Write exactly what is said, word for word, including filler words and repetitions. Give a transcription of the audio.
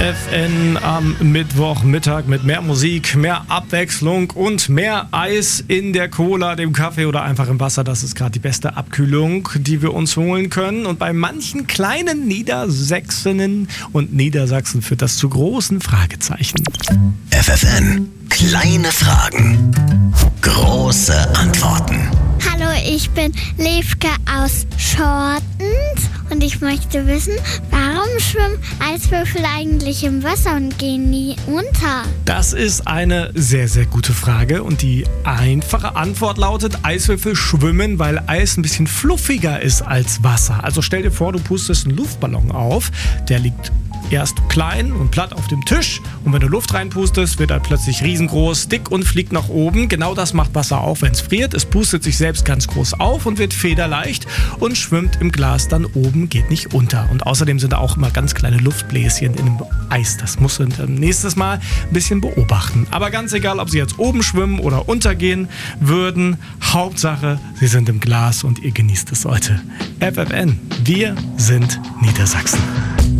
F N am Mittwochmittag mit mehr Musik, mehr Abwechslung und mehr Eis in der Cola, dem Kaffee oder einfach im Wasser. Das ist gerade die beste Abkühlung, die wir uns holen können. Und bei manchen kleinen Niedersächsinnen und Niedersachsen führt das zu großen Fragezeichen. F F N. Kleine Fragen. Große Antworten. Hallo, ich bin Levke aus Schortens und ich möchte wissen, warum schwimmen Eiswürfel eigentlich im Wasser und gehen nie unter? Das ist eine sehr, sehr gute Frage und die einfache Antwort lautet, Eiswürfel schwimmen, weil Eis ein bisschen fluffiger ist als Wasser. Also stell dir vor, du pustest einen Luftballon auf, der liegt erst klein und platt auf dem Tisch und wenn du Luft reinpustest, wird er plötzlich riesengroß, dick und fliegt nach oben. Genau das macht Wasser auch, wenn es friert. Es pustet sich selbst ganz groß auf und wird federleicht und schwimmt im Glas dann oben, geht nicht unter. Und außerdem sind da auch immer ganz kleine Luftbläschen in dem Eis. Das musst du nächstes Mal ein bisschen beobachten. Aber ganz egal, ob sie jetzt oben schwimmen oder untergehen würden, Hauptsache, sie sind im Glas und ihr genießt es heute. F F N, wir sind Niedersachsen.